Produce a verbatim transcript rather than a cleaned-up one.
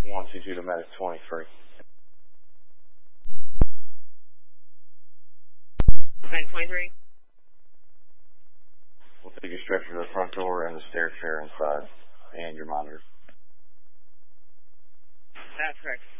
one two two to medic twenty-three. Medic twenty-three. We'll take your stretcher to the front door and the stair chair inside, and your monitor. That's correct.